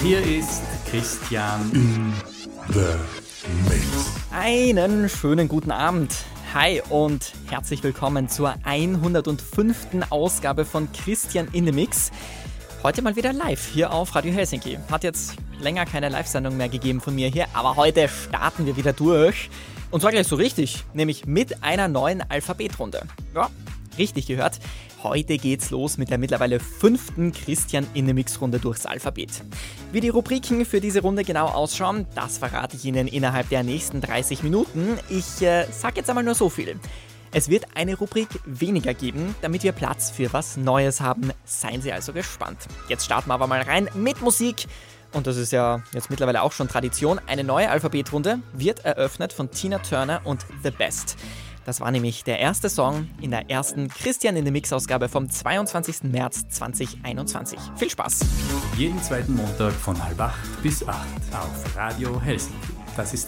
Hier ist Christian in the Mix. Einen schönen guten Abend. Hi und herzlich willkommen zur 105. Ausgabe von Christian in the Mix. Heute mal wieder live hier auf Radio Helsinki. Hat jetzt länger keine Live-Sendung mehr gegeben von mir hier, aber heute starten wir wieder durch. Und zwar gleich so richtig, nämlich mit einer neuen Alphabetrunde. Ja, richtig gehört. Heute geht's los mit der mittlerweile 5. Christian in the Mix Runde durchs Alphabet. Wie die Rubriken für diese Runde genau ausschauen, das verrate ich Ihnen innerhalb der nächsten 30 Minuten. Ich sag jetzt einmal nur so viel. Es wird eine Rubrik weniger geben, damit wir Platz für was Neues haben. Seien Sie also gespannt. Jetzt starten wir aber mal rein mit Musik. Und das ist ja jetzt mittlerweile auch schon Tradition. Eine neue Alphabetrunde wird eröffnet von Tina Turner und The Best. Das war nämlich der erste Song in der ersten Christian in the Mix-Ausgabe vom 22. März 2021. Viel Spaß! jeden zweiten Montag von 7:30 bis 8 auf Radio Helsinki. Das ist